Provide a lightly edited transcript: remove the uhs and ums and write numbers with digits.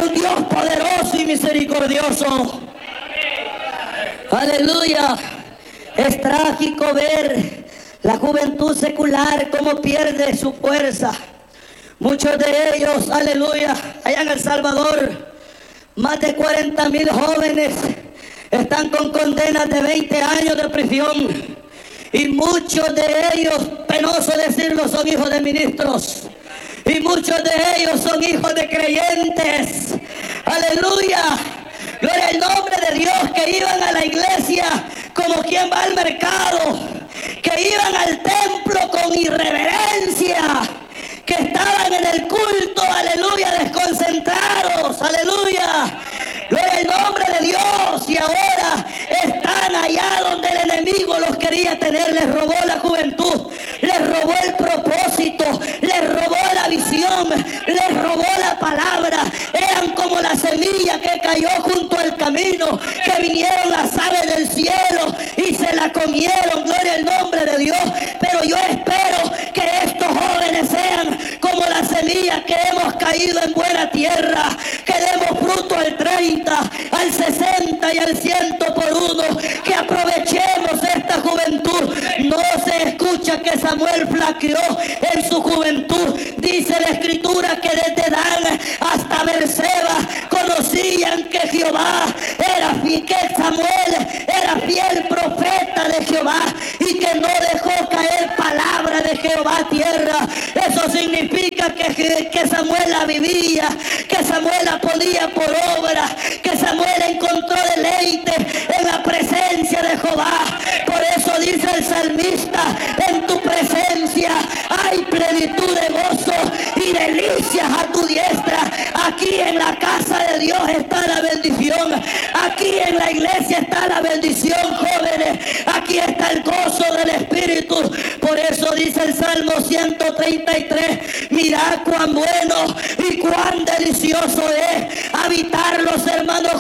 un Dios poderoso y misericordioso. Aleluya. Es trágico ver la juventud secular cómo pierde su fuerza. Muchos de ellos, aleluya, allá en El Salvador, más de 40,000 jóvenes están con condenas de 20 años de prisión. Y muchos de ellos, penoso decirlo, son hijos de ministros. Y muchos de ellos son hijos de creyentes. Aleluya. Gloria al nombre de Dios, que iban a la iglesia como quien va al mercado, que iban al templo con irreverencia, que estaban en el culto, aleluya, desconcentrados, aleluya. Gloria al nombre de Dios. Y ahora están allá donde el enemigo los quería tener. Les robó la juventud, les robó el propósito, les robó la visión, les robó la palabra. Eran como la semilla que cayó junto al camino, que vinieron las aves del cielo y se la comieron. Gloria al nombre de Dios. Pero yo espero que estos jóvenes sean como la semilla, que hemos caído en buena tierra, que demos fruto al 30, al 60 y al 100 por uno, que aprovechemos esta juventud. No se escucha que Samuel flaqueó en su juventud. Dice la escritura que desde Dan hasta Berseba conocían que Jehová era fiel, que Samuel era fiel profeta de Jehová y que no dejó caer palabra de Jehová a tierra. Eso significa que Samuel la vivía, que Samuel la ponía por obra, que Samuel encontró deleite en la presencia de Jehová. Por eso dice el salmista: en tu presencia hay plenitud de gozo y delicias a tu diestra. Aquí en la casa de Dios está la bendición. Aquí en la iglesia está la bendición, jóvenes. Aquí está el gozo del Espíritu. Por eso dice el Salmo 133: mirad cuán bueno y cuán delicioso es habitar los hermanos